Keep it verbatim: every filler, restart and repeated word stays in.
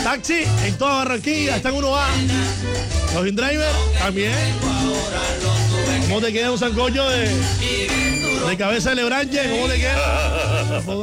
Taxi en toda Barranquilla, está en uno A. Los InDriver también. ¿Cómo te queda un sancocho de, de cabeza de Lebranje? ¿Cómo te queda?